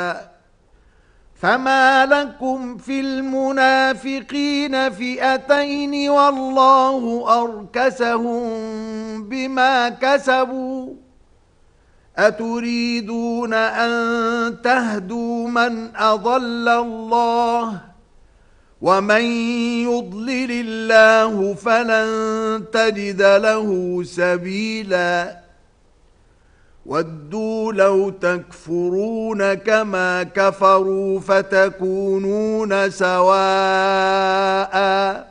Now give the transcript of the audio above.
فما لكم في المنافقين فئتين والله أركسهم بما كسبوا أتريدون أن تهدوا من أضل الله ومن يضلل الله فلن تجد له سبيلا ودوا لو تكفرون كما كفروا فتكونون سواء